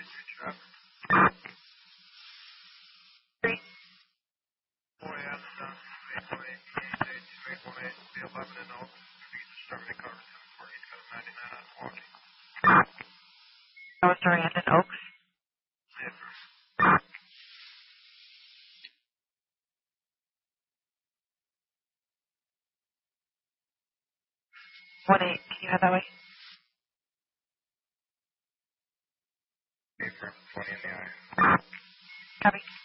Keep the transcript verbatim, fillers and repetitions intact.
Three. I was Durandon Oaks. One eight. Can you head that way? twenty in the eye. Copy.